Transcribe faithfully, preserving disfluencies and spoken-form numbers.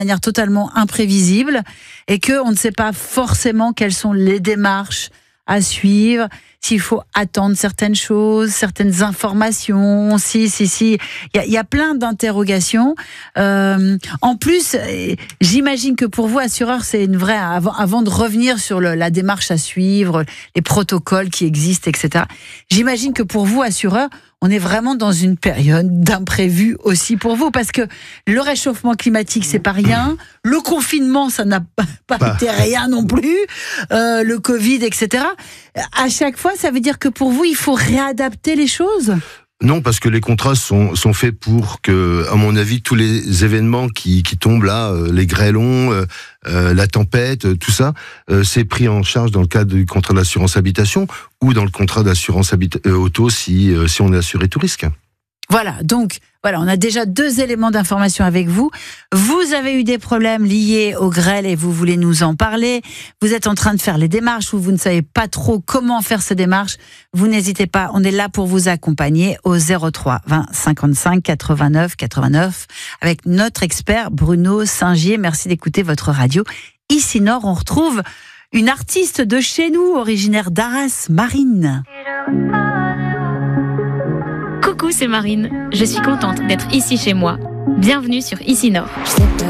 manière totalement imprévisible et qu'on ne sait pas forcément quelles sont les démarches à suivre, s'il faut attendre certaines choses, certaines informations, si, si, si. Il y a, il y a plein d'interrogations. Euh, en plus, j'imagine que pour vous, assureur, c'est une vraie... Avant, avant de revenir sur le, la démarche à suivre, les protocoles qui existent, et cetera, j'imagine que pour vous, assureur, on est vraiment dans une période d'imprévu aussi pour vous, parce que le réchauffement climatique, c'est pas rien. Le confinement, ça n'a pas, pas bah. été rien non plus. Euh, le Covid, et cetera. À chaque fois, ça veut dire que pour vous, il faut réadapter les choses ? Non, parce que les contrats sont, sont faits pour que, à mon avis, tous les événements qui, qui tombent là, euh, les grêlons, euh, euh, la tempête, euh, tout ça, euh, c'est pris en charge dans le cadre du contrat d'assurance habitation ou dans le contrat d'assurance habita- euh, auto si, euh, si on est assuré tout risque. Voilà, donc voilà, on a déjà deux éléments d'information avec vous. Vous avez eu des problèmes liés au grêle et vous voulez nous en parler. Vous êtes en train de faire les démarches ou vous ne savez pas trop comment faire ces démarches. Vous n'hésitez pas, on est là pour vous accompagner au zéro trois vingt cinquante-cinq quatre-vingt-neuf quatre-vingt-neuf avec notre expert Bruno Singier. Merci d'écouter votre radio. Ici Nord, on retrouve une artiste de chez nous, originaire d'Arras, Marine. Coucou, c'est Marine. Je suis contente d'être ici chez moi. Bienvenue sur Ici Nord.